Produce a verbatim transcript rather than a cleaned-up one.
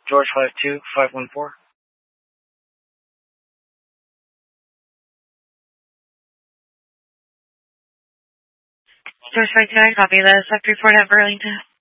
George five two five one four. George five two nine, copy that. Sector report at Burlington.